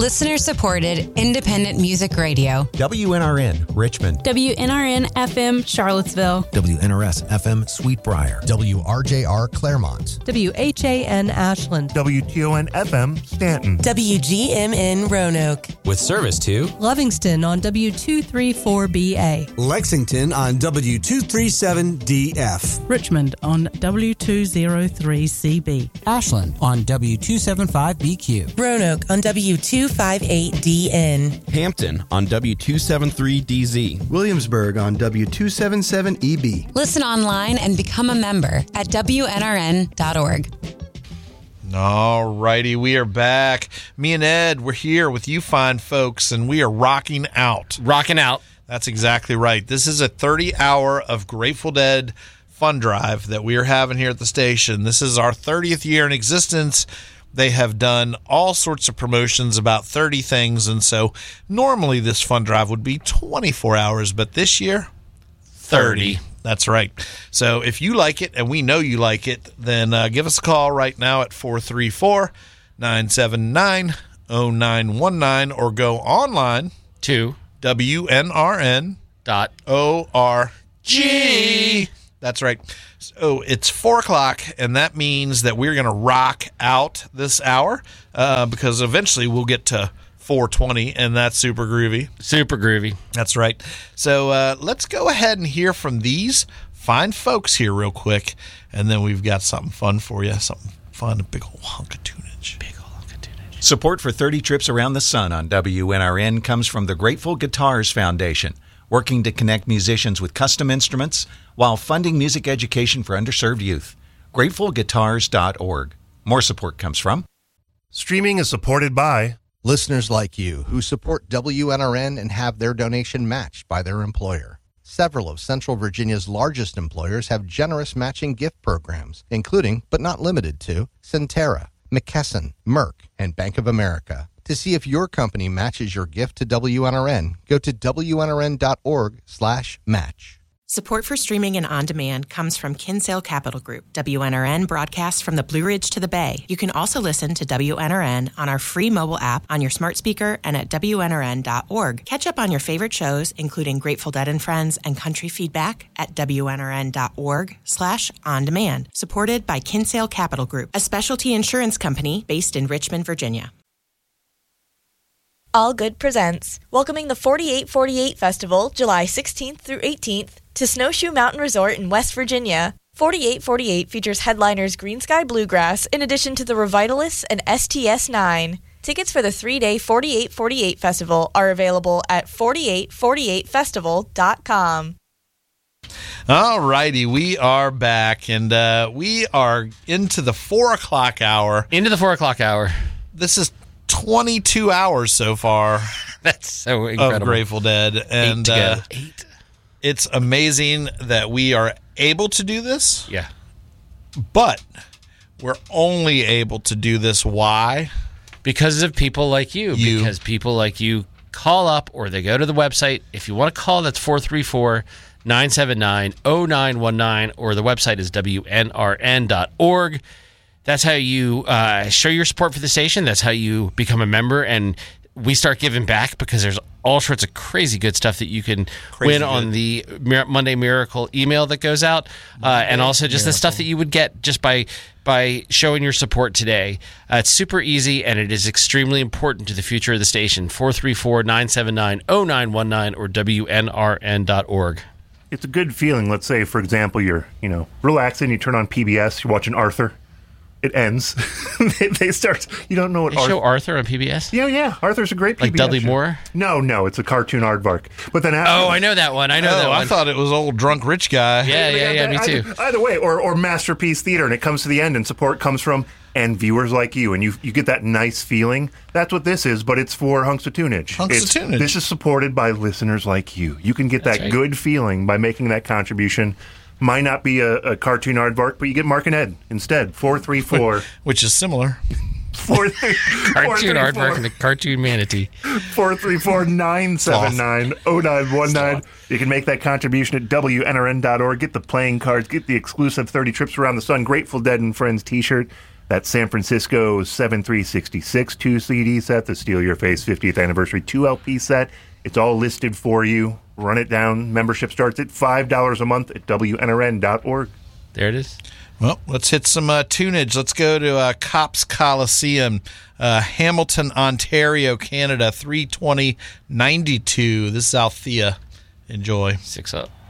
Listener-supported, independent music radio. WNRN, Richmond. WNRN FM, Charlottesville. WNRS FM, Sweetbriar. WRJR, Claremont. WHAN, Ashland. WTON FM, Stanton. WGMN, Roanoke. With service to Lovingston on W234BA. Lexington on W237DF. Richmond on W203CB. Ashland on W275BQ. Roanoke on W258DN. Hampton on W273DZ. Williamsburg on W277EB. Listen online and become a member at WNRN.org. All righty, we are back. Me and Ed, we're here with you fine folks, and we are rocking out. Rocking out. That's exactly right. This is a 30-hour of Grateful Dead fun drive that we are having here at the station. This is our 30th year in existence. They have done all sorts of promotions, about 30 things, and so normally this fun drive would be 24 hours, but this year, 30. That's right. So if you like it, and we know you like it, then give us a call right now at 434-979-0919 or go online to WNRN.org. That's right. So it's 4 o'clock, and that means that we're going to rock out this hour because eventually we'll get to 4:20, and that's super groovy. Super groovy. That's right. So let's go ahead and hear from these fine folks here real quick, and then we've got something fun for you, something fun, a big old hunk of tunage. Big old hunk of tunage. Support for 30 Trips Around the Sun on WNRN comes from the Grateful Guitars Foundation, working to connect musicians with custom instruments while funding music education for underserved youth. GratefulGuitars.org. More support comes from Streaming is supported by listeners like you who support WNRN and have their donation matched by their employer. Several of Central Virginia's largest employers have generous matching gift programs, including, but not limited to, Centera, McKesson, Merck, and Bank of America. To see if your company matches your gift to WNRN, go to WNRN.org/match. Support for streaming and on-demand comes from Kinsale Capital Group. WNRN broadcasts from the Blue Ridge to the Bay. You can also listen to WNRN on our free mobile app, on your smart speaker, and at WNRN.org. Catch up on your favorite shows, including Grateful Dead and Friends and Country Feedback at WNRN.org/on-demand. Supported by Kinsale Capital Group, a specialty insurance company based in Richmond, Virginia. All Good presents, welcoming the 4848 Festival, July 16th through 18th, to Snowshoe Mountain Resort in West Virginia. 4848 features headliners Green Sky Bluegrass, in addition to the Revitalists and STS-9. Tickets for the 3-day 4848 Festival are available at 4848festival.com. All righty, we are back, and we are into the 4 o'clock hour. Into the 4 o'clock hour. This is 22 hours so far. That's so incredible. Of Grateful Dead. And 8. It's amazing that we are able to do this. Yeah. But we're only able to do this. Why? Because of people like you. Because people like you call up or they go to the website. If you want to call, that's 434-979-0919, or the website is WNRN.org. That's how you show your support for the station. That's how you become a member, and we start giving back because there's all sorts of crazy good stuff that you can win on the Monday Miracle email that goes out, and also just the stuff that you would get just by showing your support today. It's super easy, and it is extremely important to the future of the station. 434-979-0919 or WNRN.org. It's a good feeling. Let's say, for example, you're relaxing, you turn on PBS, you're watching Arthur. It ends. they start. You don't know what. They show Arthur on PBS. Yeah. Arthur's a great PBS. Like Dudley show. Moore. No, it's a cartoon aardvark. But then after, I know that one. that one. I thought it was old drunk rich guy. Yeah, me too. Either way, or Masterpiece Theater, and it comes to the end, and support comes from and viewers like you, and you get that nice feeling. That's what this is, but it's for Hunks of Tunage. This is supported by listeners like you. You can get that good feeling by making that contribution. Might not be a cartoon aardvark, but you get Mark and Ed instead. 434, which is similar. Cartoon aardvark and the cartoon manatee. 434-979-0919. You can make that contribution at WNRN.org. Get the playing cards. Get the exclusive 30 Trips Around the Sun Grateful Dead and Friends t-shirt. That San Francisco 7366 2 CD set, the Steal Your Face 50th Anniversary 2 LP set. It's all listed for you. Run it down. Membership starts at $5 a month at WNRN.org. There it is. Well, let's hit some tunage. Let's go to Cops Coliseum, Hamilton, Ontario, Canada, 32092. This is Althea. Enjoy. 6 up.